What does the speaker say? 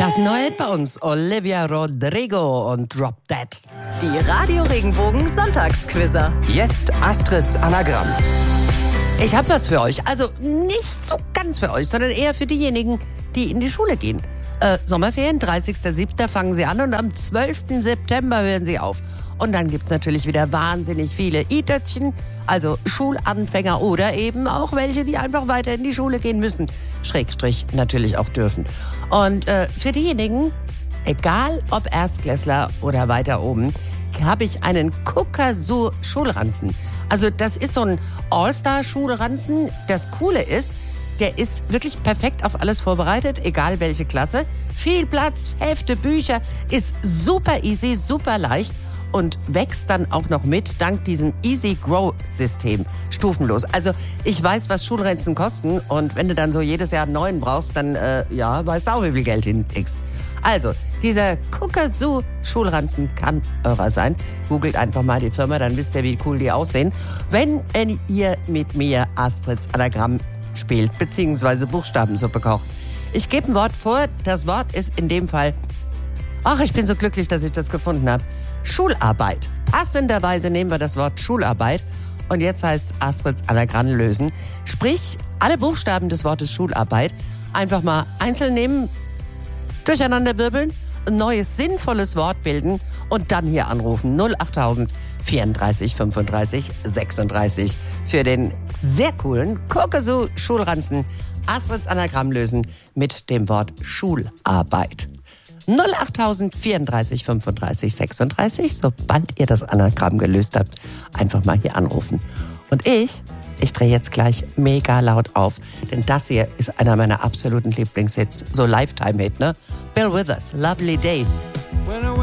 Das Neue bei uns, Olivia Rodrigo und Drop Dead. Die Radio Regenbogen Sonntagsquizzer. Jetzt Astrids Anagramm. Ich habe was für euch. Also nicht so ganz für euch, sondern eher für diejenigen, die in die Schule gehen. Sommerferien, 30.07. fangen sie an und am 12. September hören sie auf. Und dann gibt's natürlich wieder wahnsinnig viele I-Dötzchen, also Schulanfänger oder eben auch welche, die einfach weiter in die Schule gehen müssen. Schrägstrich natürlich auch dürfen. Und für diejenigen, egal ob Erstklässler oder weiter oben, habe ich einen Kuckersoo-Schulranzen. Also das ist so ein All-Star-Schulranzen. Das Coole ist, der ist wirklich perfekt auf alles vorbereitet, egal welche Klasse. Viel Platz, Hefte, Bücher, ist super easy, super leicht und wächst dann auch noch mit, dank diesem Easy Grow System, stufenlos. Also ich weiß, was Schulranzen kosten und wenn du dann so jedes Jahr einen neuen brauchst, dann weißt du auch, wie viel Geld hinlegst. Also, dieser Kuckersoo Schulranzen kann eurer sein. Googelt einfach mal die Firma, dann wisst ihr, wie cool die aussehen. Wenn ihr mit mir Astrids Anagramm spielt, beziehungsweise Buchstabensuppe kocht. Ich gebe ein Wort vor, das Wort ist in dem Fall, ich bin so glücklich, dass ich das gefunden habe, Schularbeit. Passenderweise nehmen wir das Wort Schularbeit und jetzt heißt es Astrids Anagramm lösen. Sprich, alle Buchstaben des Wortes Schularbeit einfach mal einzeln nehmen, durcheinander wirbeln, ein neues sinnvolles Wort bilden und dann hier anrufen 08000 34 35 36 für den sehr coolen Kuckersoo Schulranzen Astrids Anagramm lösen mit dem Wort Schularbeit. 08000 34 35 36, sobald ihr das Anagramm gelöst habt, einfach mal hier anrufen. Und ich drehe jetzt gleich mega laut auf, denn das hier ist einer meiner absoluten Lieblingshits, so Lifetime-Hit, ne? Bill Withers, Lovely Day.